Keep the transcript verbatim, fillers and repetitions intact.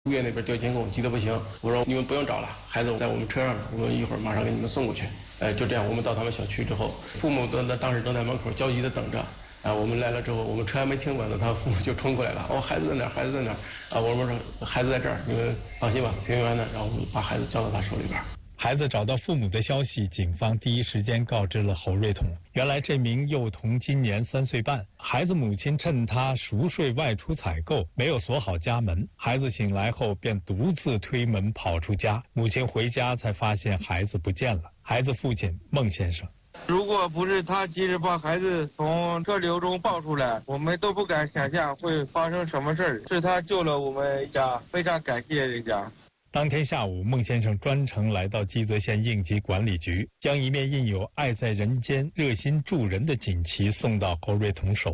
物业那边调监控，急得不行。我说你们不用找了，孩子在我们车上呢，我们一会儿马上给你们送过去。呃，就这样，我们到他们小区之后，父母都在当时都在门口焦急的等着。啊，我们来了之后，我们车还没停稳呢，他父母就冲过来了。哦，孩子在哪儿？孩子在哪儿？啊，我们说孩子在这儿，你们放心吧，平平安安的。然后我们把孩子交到他手里边。 孩子找到父母的消息，警方第一时间告知了侯瑞彤。原来这名幼童今年三岁半，孩子母亲趁他熟睡外出采购，没有锁好家门。孩子醒来后便独自推门跑出家，母亲回家才发现孩子不见了。孩子父亲孟先生。 如果不是他及时把孩子从车流中抱出来，我们都不敢想象会发生什么事儿。是他救了我们一家，非常感谢人家。 当天下午，孟先生专程来到基泽县应急管理局，将一面印有“爱在人间，热心助人”的锦旗送到侯瑞彤手